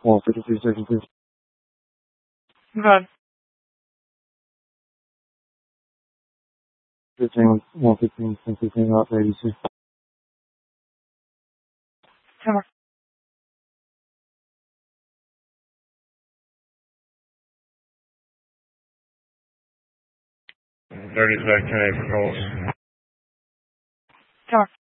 153 seconds, please. Good. 115, 115, out for 86. 10 more. 30 back 10 8 for calls. 10 more.